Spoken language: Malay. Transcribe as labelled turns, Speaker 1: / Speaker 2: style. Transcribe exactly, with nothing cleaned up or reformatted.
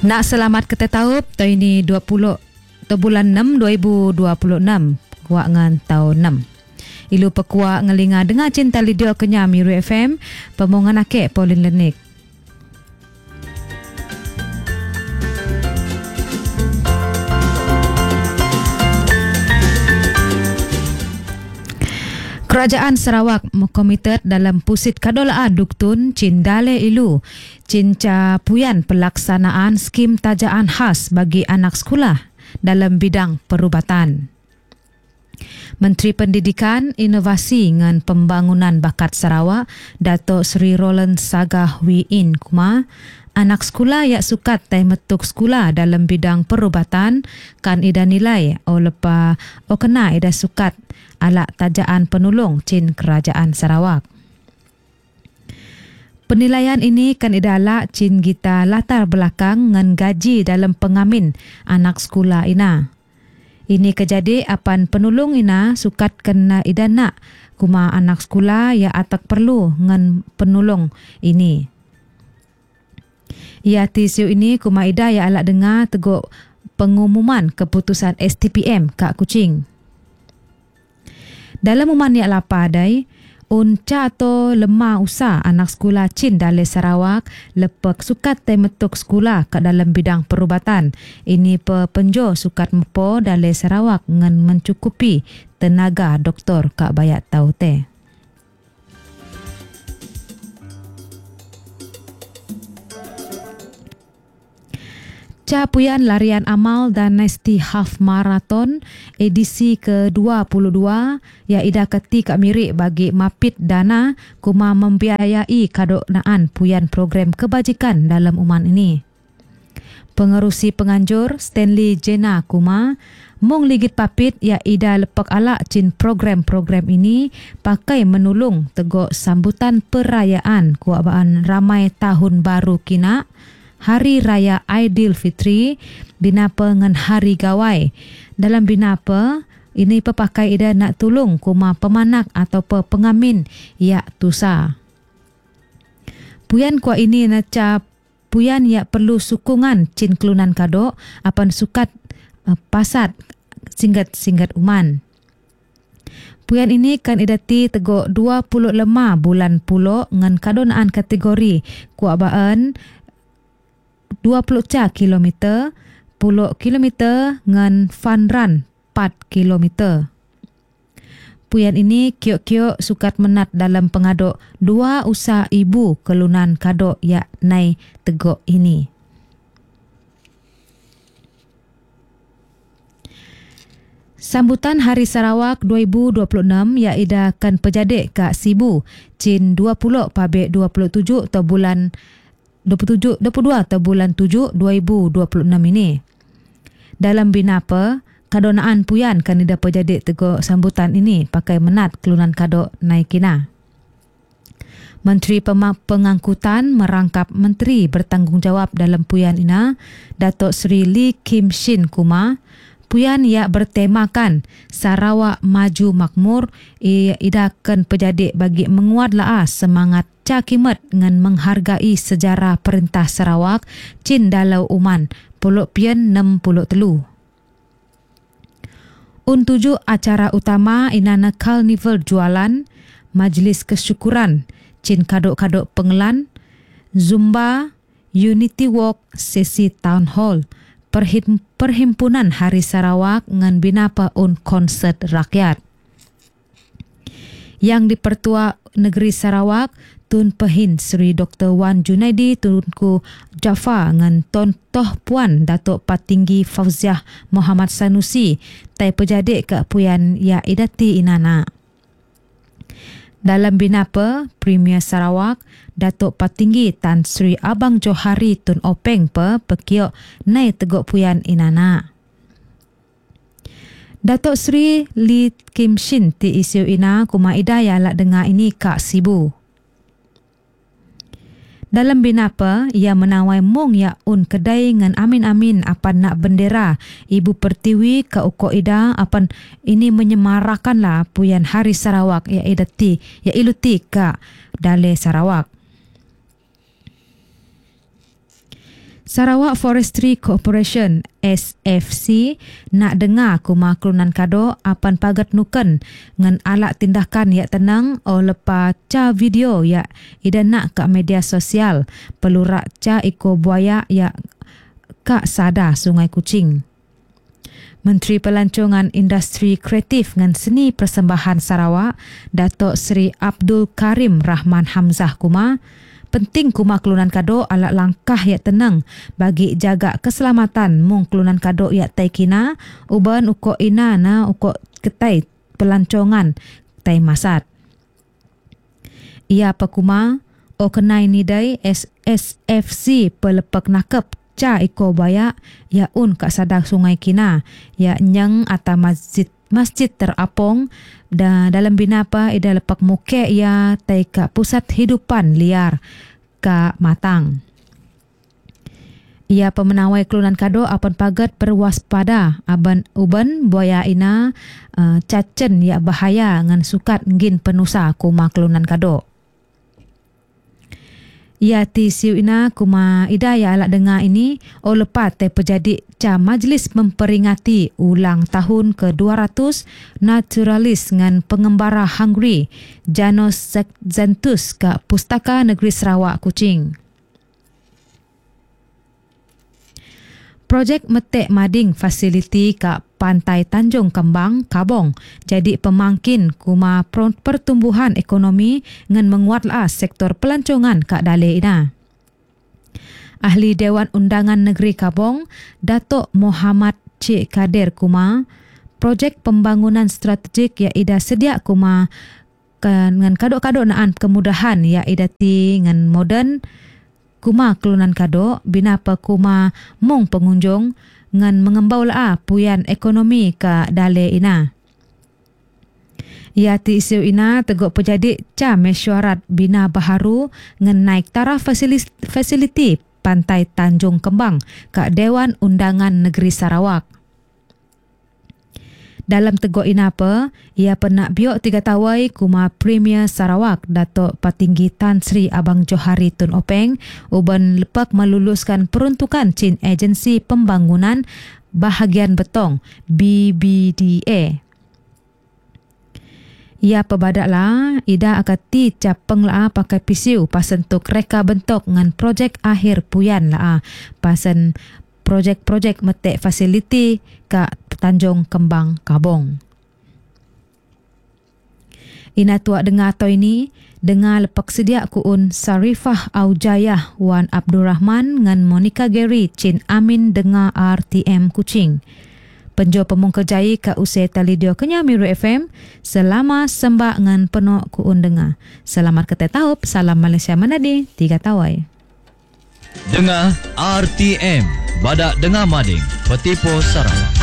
Speaker 1: Nak selamat ketetaup tahun ini dua puluh atau bulan enam dua ribu dua puluh enam kuak ngan tahun enam. Ilu pekuak ngelinga dengar cinta lidio kenya Miru F M pemongan ake Pauline Lenik. Kerajaan Sarawak mengkomited dalam pusit kadola duktun cindale ilu cinca puyan pelaksanaan skim tajaan khas bagi anak sekolah dalam bidang perubatan. Menteri Pendidikan, Inovasi dan Pembangunan Bakat Sarawak, Datuk Seri Roland Sagah Wiin Kuma, anak sekolah yang sukat tai metuk sekolah dalam bidang perubatan kan ida nilai o lepa o kena ida sukat alak tajaan penolong cin Kerajaan Sarawak. Penilaian ini kan ida alak cin kita latar belakang ngan gaji dalam pengamin anak sekolah ina. Ini kejadi apan penolong ina sukat kena ida nak kuma anak sekolah ya atak perlu ngan penolong ini. Ia tisiu ini kuma ida ya alak dengar teguk pengumuman keputusan S T P M Kak Kuching. Dalam umuman yang lapadai, unca atau lemah usah anak sekolah cin dalai Sarawak lepek sukat tai metuk sekolah ke dalam bidang perubatan. Ini pepenjo sukat mepo dalai Sarawak ngan mencukupi tenaga doktor kak bayat tau te. Capuyan larian amal Dynasty Half Marathon edisi ke dua puluh dua ya ida keti kak mirik bagi mapit dana kuma membiayai kadoknaan puyan program kebajikan dalam uman ini. Pengerusi penganjur Stanley Jena kuma mung ligit papit ya ida lepak alak cin program-program ini pakai menolong teguk sambutan perayaan kuabaan ramai tahun baru kina, Hari Raya Aidilfitri, binapa ngan Hari Gawai. Dalam binapa, ini pepakai ida nak tolong kuma pemanak atau pengamin ya tusa. Puyan kuah ini naca puyan ya perlu sukungan cin kelunan kadok apan sukat uh, pasat singgat-singgat uman. Puyan ini kan idati teguk dua puluh lima bulan pulo ngan kadonaan kategori kuabaan dua puluh ca kilometer, puluh kilometer ngan fun run empat kilometer. Puyan ini kiok-kiok sukat menat dalam pengaduk dua usaha ibu kelunan kadok ya nai tegok ini. Sambutan Hari Sarawak dua ribu dua puluh enam ya ida akan pejadik Kak Sibu cin dua puluh pabik dua puluh tujuh atau bulan dua puluh tujuh, dua puluh dua atau bulan tujuh dua ribu dua puluh enam ini. Dalam binapa, kadonaan puyan kan ida pejadik teguk sambutan ini pakai menat kelunan kadok naikina. Menteri Pengangkutan merangkap menteri bertanggungjawab dalam puyan ina, Datuk Seri Lee Kim Shin Kuma, puyan ia bertemakan Sarawak Maju Makmur ia ida akan pejadik bagi menguat lah semangat cakimet dengan menghargai sejarah Perintah Sarawak cin dalau uman puluk pian enam puluh telu. Untuju acara utama inana Carnival Jualan, Majlis Kesyukuran cin kadok-kadok pengelan, Zumba, Unity Walk, sesi Town Hall, Perhim- Perhimpunan Hari Sarawak ngan binapa un konsert rakyat. Yang dipertua Negeri Sarawak Tun Pehin Seri Doktor Wan Junaidi Tunku Jafar ngan Ton Toh Puan Datuk Patinggi Fauziah Muhammad Sanusi tai pejadik ke puyan ya idati inana. Dalam binapa Premier Sarawak Datuk Patinggi Tan Sri Abang Johari Tun Openg pe pekiok nai teguk puyan inana. Datuk Sri Lee Kim Shin ti isu ina kuma ida ya lak dengar ini Kak Sibu. Dalam binapa, ia menawai mung ya un kedai ngan amin-amin apan nak bendera Ibu Pertiwi ke uko ida apan ini menyemarakanlah puyan Hari Sarawak ya idati ya iluti ka Dalai Sarawak. Sarawak Forestry Corporation S F C nak dengar kuma kelunan kado apan pagat nuken ngan alat tindakan yak tenang o lepa ca video yak ida nak kat media sosial pelurak ca iko buaya yak kak sada Sungai Kuching. Menteri Pelancongan Industri Kreatif ngan Seni Persembahan Sarawak, Datuk Seri Abdul Karim Rahman Hamzah kuma, penting kuma kelunan kado alat langkah yak tenang bagi jaga keselamatan mung kelunan kado yak tai kina, uban uko ina na uko ketai pelancongan tai masat. Ia pekuma o kenai nidai S F C pelepek nakep ca iko baya ya un kat sadak Sungai Kina ya nyang ata masjid masjid terapong dan dalam bina apa ida lepak muke ya tai ka pusat hidupan liar ka Matang. Ia pemenawai kelunan kado apan pagat berwaspada aban uban buaya ina uh, cacen ya bahaya ngan sukat ngin penusa kuma kelunan kado. Ia ti siu ina kuma ida ya alak dengar ini o lepat te pejadi ca majlis memperingati ulang tahun ke dua ratus naturalis ngan pengembara Hungary Janos Zentus ke Pustaka Negeri Sarawak Kuching. Projek metek mading fasiliti kat Pantai Tanjung Kembang, Kabong, jadi pemangkin kuma pertumbuhan ekonomi ngan menguatlah sektor pelancongan kat dale ina. Ahli Dewan Undangan Negeri Kabong, Datuk Muhammad Cik Kadir kuma, projek pembangunan strategik ya ida sedia kuma dengan kado-kado naan kemudahan ya ida ti ngan moden kuma kelunan kado bina pa kuma mung pengunjung ngan mengembau la puyan ekonomi ka dale ina. Ia ti isu ina teguk pejadi ca mesyuarat bina baharu ngan naik taraf fasiliti, fasiliti Pantai Tanjung Kembang ka Dewan Undangan Negeri Sarawak. Dalam teguk ina apa, ia pernah biok tiga tawai kuma Premier Sarawak Datuk Patinggi Tan Sri Abang Johari Tun Openg uban lepak meluluskan peruntukan Chin Agensi Pembangunan Bahagian Betong B B D A. Ia pebadaklah ida akati capeng la pakai pisiu pasentuk reka bentuk ngan projek akhir puyan la pasen projek-projek metek fasiliti kat Tanjung Kembang Kabong. Ina tuak dengar atau ini, dengar lepak sedia kuun Sarifah Aujayah Wan Abdul Rahman ngan Monica Gary Chin Amin dengar R T M Kuching. Penjo pemung kerjai ka usai talidio Kenya Miru F M selama sembak ngan penuh kuun dengar. Selamat ketetaup, salam Malaysia Manadi, tiga tawai.
Speaker 2: Dengar R T M, Badak Dengar Mading, Petipo Sarawak.